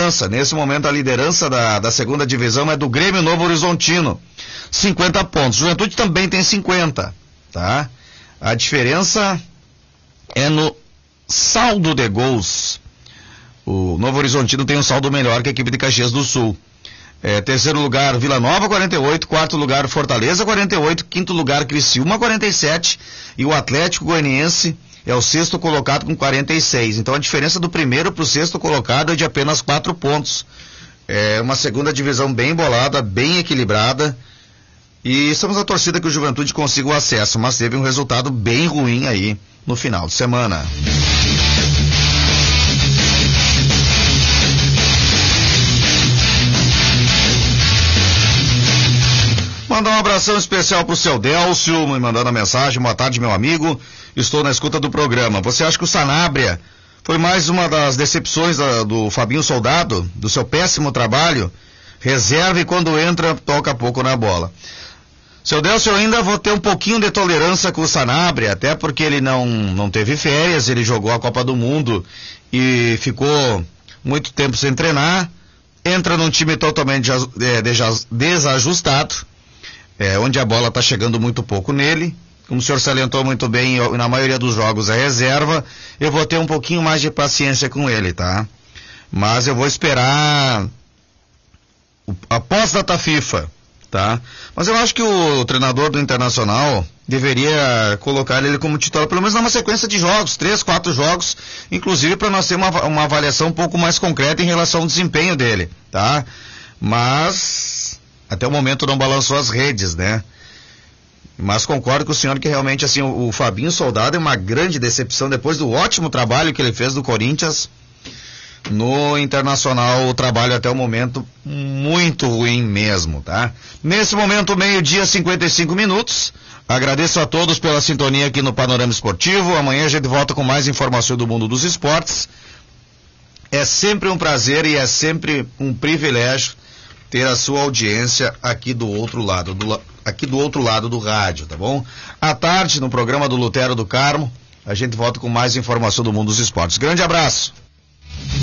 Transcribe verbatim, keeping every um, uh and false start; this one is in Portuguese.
liderança. Nesse momento, a liderança da, da segunda divisão é do Grêmio Novo Horizontino, cinquenta pontos. Juventude também tem cinquenta, tá? A diferença é no saldo de gols. O Novo Horizontino tem um saldo melhor que a equipe de Caxias do Sul. É, terceiro lugar, Vila Nova, quarenta e oito. Quarto lugar, Fortaleza, quarenta e oito. Quinto lugar, Criciúma, quarenta e sete. E o Atlético Goianiense é o sexto colocado com quarenta e seis. Então a diferença do primeiro para o sexto colocado é de apenas quatro pontos. É uma segunda divisão bem embolada, bem equilibrada. E estamos na torcida que o Juventude consiga o acesso, mas teve um resultado bem ruim aí no final de semana. Mandar um abração especial pro seu Délcio, me mandando a mensagem. Boa tarde, meu amigo. Estou na escuta do programa. Você acha que o Sanabria foi mais uma das decepções da, do Fabinho Soldado, do seu péssimo trabalho? Reserva e quando entra, toca pouco na bola. Seu Délcio, eu ainda vou ter um pouquinho de tolerância com o Sanabria, até porque ele não, não teve férias, ele jogou a Copa do Mundo e ficou muito tempo sem treinar. Entra num time totalmente desajustado. É, onde a bola está chegando muito pouco nele. Como o senhor salientou muito bem, eu, na maioria dos jogos é reserva. Eu vou ter um pouquinho mais de paciência com ele, tá? Mas eu vou esperar o, após data FIFA, tá? Mas eu acho que o treinador do Internacional deveria colocar ele como titular, pelo menos numa sequência de jogos, três, quatro jogos, inclusive para nós ter uma, uma avaliação um pouco mais concreta em relação ao desempenho dele, tá? Mas até o momento não balançou as redes, né? Mas concordo com o senhor que realmente assim o, o Fabinho Soldado é uma grande decepção depois do ótimo trabalho que ele fez do Corinthians. No Internacional, o trabalho até o momento muito ruim mesmo, tá? Nesse momento, meio-dia, cinquenta e cinco minutos. Agradeço a todos pela sintonia aqui no Panorama Esportivo. Amanhã a gente volta com mais informações do mundo dos esportes. É sempre um prazer e é sempre um privilégio ter a sua audiência aqui do outro lado, do, aqui do outro lado do rádio, tá bom? À tarde, no programa do Lutero do Carmo, a gente volta com mais informação do mundo dos esportes. Grande abraço!